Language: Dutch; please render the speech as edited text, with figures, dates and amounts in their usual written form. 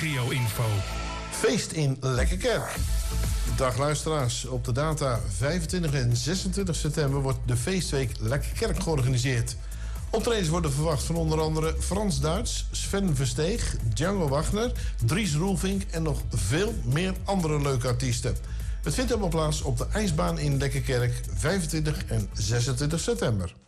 regio-info. Feest in Lekkerkerk. Dag luisteraars, op de data 25 en 26 september wordt de feestweek Lekkerkerk georganiseerd. Optredens worden verwacht van onder andere Frans Duits, Sven Versteeg, Django Wagner, Dries Roelvink en nog veel meer andere leuke artiesten. Het vindt allemaal plaats op de ijsbaan in Lekkerkerk 25 en 26 september.